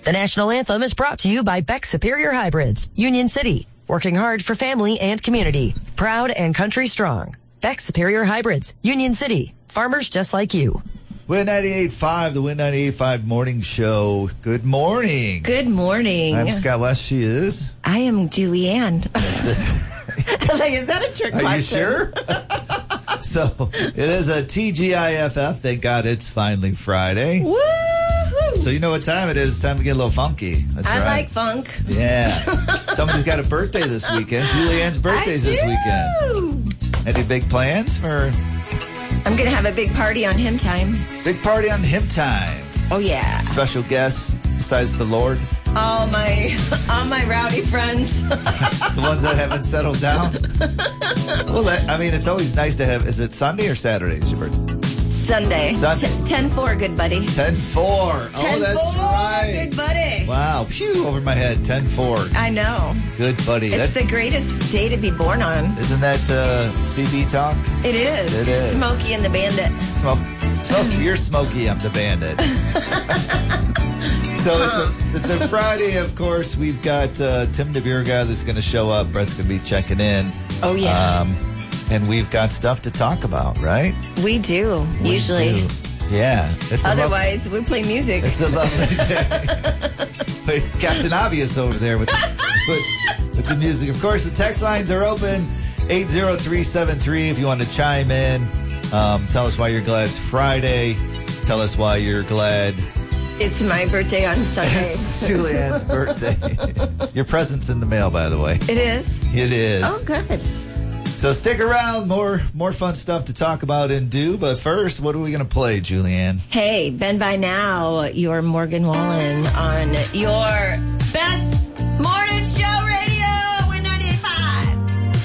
The national anthem is brought to you by Beck Superior Hybrids, Union City. Working hard for family and community. Proud and country strong. Beck Superior Hybrids, Union City. Farmers just like you. Win 98.5, the Win 98.5 morning show. Good morning. Good morning. I'm Scott West. She is. I am Julianne. I was like, is that a trick question? Are you sure? So, it is a TGIFF. Thank God it's finally Friday. Woo-hoo! So, you know what time it is. It's time to get a little funky. That's right. I like funk. Yeah. Somebody's got a birthday this weekend. Julianne's birthday's this weekend. Any big plans for... I'm going to have a big party on Hymn Time. Big party on Hymn Time. Oh, yeah. Special guests besides the Lord. All my rowdy friends. The ones that haven't settled down. Well, I mean, it's always nice to have... Is it Sunday or Saturday? Is your birthday? Sunday. 10-4, good buddy. 10-4. Oh, that's right. Good buddy. Wow. Phew, over my head. 10-4. I know. Good buddy. It's the greatest day to be born on. Isn't that CB talk? It is. It is. Smokey and the Bandit. Smokey, you're Smokey, I'm the Bandit. So it's a Friday, of course. We've got Tim the Beer Guy that's going to show up. Brett's going to be checking in. Oh, yeah. And we've got stuff to talk about, right? We do, usually. Yeah. Otherwise, we play music. It's a lovely day. But Captain Obvious over there with the music. Of course, the text lines are open. 80373 if you want to chime in. Tell us why you're glad it's Friday. Tell us why you're glad... It's my birthday on Sunday. It's Julianne's birthday. Your present's in the mail, by the way. It is? It is. Oh, good. So stick around. More fun stuff to talk about and do. But first, what are we going to play, Julianne? Hey, Ben By Now, your Morgan Wallen on your